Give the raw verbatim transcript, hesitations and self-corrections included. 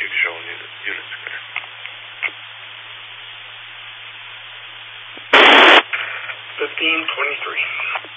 you can show unit, units there. Fifteen twenty-three.